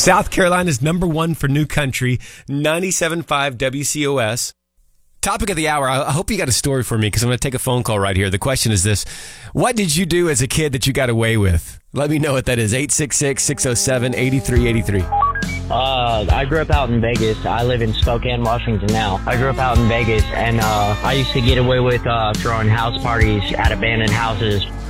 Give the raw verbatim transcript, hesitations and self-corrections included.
South Carolina's number one for new country, ninety-seven point five W C O S. Topic of the hour. I hope you got a story for me because I'm going to take a phone call right here. The question is this. What did you do as a kid that you got away with? Let me know what that is. eight six six, six oh seven, eight three eight three. Uh, I grew up out in Vegas. I live in Spokane, Washington now. I grew up out in Vegas, and uh, I used to get away with uh, throwing house parties at abandoned houses